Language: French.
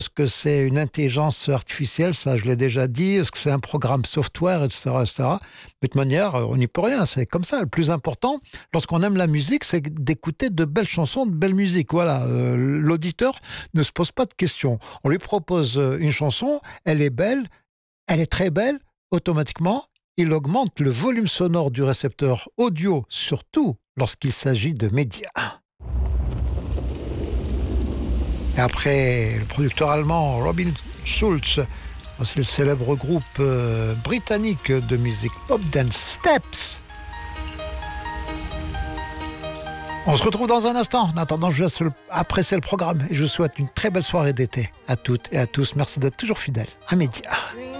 Est-ce que c'est une intelligence artificielle? Ça, je l'ai déjà dit. Est-ce que c'est un programme software, etc., etc. Mais de toute manière, on n'y peut rien. C'est comme ça. Le plus important, lorsqu'on aime la musique, c'est d'écouter de belles chansons, de belles musiques. Voilà. L'auditeur ne se pose pas de questions. On lui propose une chanson, elle est belle, elle est très belle. Automatiquement, il augmente le volume sonore du récepteur audio, surtout lorsqu'il s'agit de médias. Et après, le producteur allemand Robin Schulz, c'est le célèbre groupe britannique de musique pop dance Steps. On se retrouve dans un instant. En attendant, je laisse apprécier le programme et je vous souhaite une très belle soirée d'été à toutes et à tous. Merci d'être toujours fidèles à Média.